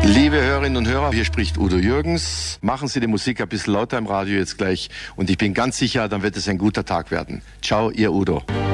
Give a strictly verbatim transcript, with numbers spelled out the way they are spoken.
Liebe Hörerinnen und Hörer, hier spricht Udo Jürgens. Machen Sie die Musik ein bisschen lauter im Radio jetzt gleich und ich bin ganz sicher, dann wird es ein guter Tag werden. Ciao, Ihr Udo.